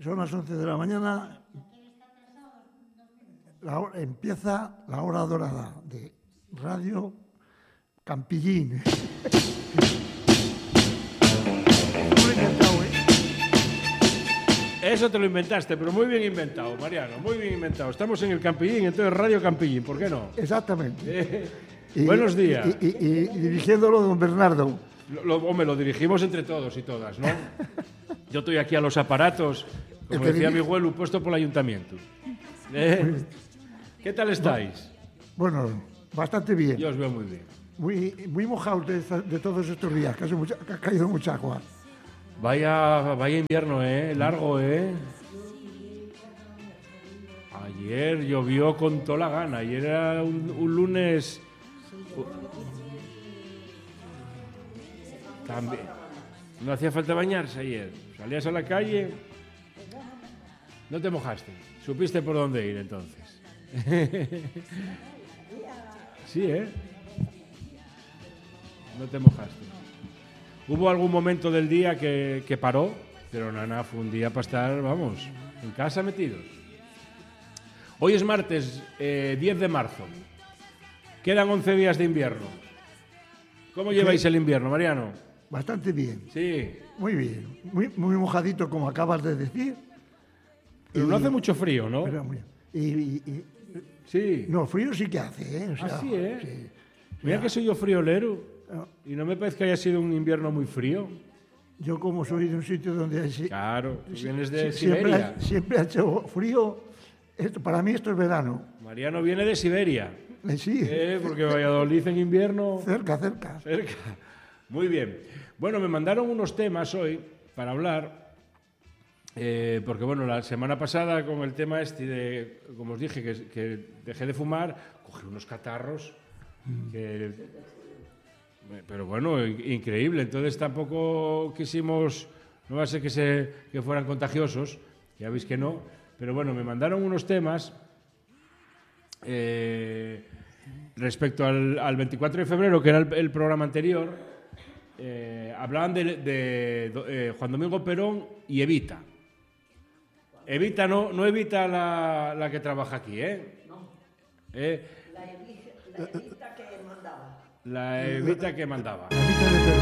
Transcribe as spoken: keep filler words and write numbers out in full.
son las once de la mañana. La hora, empieza la hora dorada de Radio Campillín. Eso te lo inventaste, pero muy bien inventado, Mariano, muy bien inventado. Estamos en el Campillín, entonces Radio Campillín, ¿por qué no? Exactamente. Eh, y, buenos días. Y, y, y, y dirigiéndolo don Bernardo. Lo, lo, hombre, lo dirigimos entre todos y todas, ¿no? Yo estoy aquí a los aparatos, como decía mi abuelo, puesto por el ayuntamiento. ¿Eh? ¿Qué tal estáis? Bueno, bastante bien. Yo os veo muy bien. Muy, muy mojados de, de todos estos días, que, mucha, que ha caído mucha agua. Vaya, vaya invierno, ¿eh? Largo, ¿eh? Ayer llovió con toda la gana. Ayer era un, un lunes... También. No hacía falta bañarse ayer. Salías a la calle... No te mojaste. Supiste por dónde ir, entonces. Sí, ¿eh? No te mojaste. Hubo algún momento del día que, que paró, pero nada, fue un día para estar, vamos, en casa metidos. Hoy es martes, eh, diez de marzo. Quedan once días de invierno. ¿Cómo lleváis sí. el invierno, Mariano? Bastante bien. Sí. Muy bien. Muy, muy mojadito, como acabas de decir. Pero y, no hace mucho frío, ¿no? Pero, y, y, y, sí. No, frío sí que hace, ¿eh? O sea, ah, sí, ¿eh? Sí. Mira que soy yo friolero. Y no me parece que haya sido un invierno muy frío. Yo como soy de un sitio donde... Hay, claro, tú vienes de siempre Siberia. Ha, siempre ha hecho frío. Esto, para mí esto es verano. Mariano viene de Siberia. Eh, sí. Eh, porque Valladolid en invierno... Cerca, cerca. Cerca. Muy bien. Bueno, me mandaron unos temas hoy para hablar, eh, porque bueno, la semana pasada con el tema este de, como os dije, que, que dejé de fumar, cogí unos catarros que... Pero bueno, increíble. Entonces tampoco quisimos, no va a ser que, se, que fueran contagiosos, ya veis que no. Pero bueno, me mandaron unos temas eh, respecto al, al veinticuatro de febrero, que era el, el programa anterior. Eh, hablaban de, de, de eh, Juan Domingo Perón y Evita. Evita no, no Evita la, la que trabaja aquí, ¿eh? No. ¿Eh? La Evita, la Evita que mandaba. La Evita que mandaba. La Evita de Perón.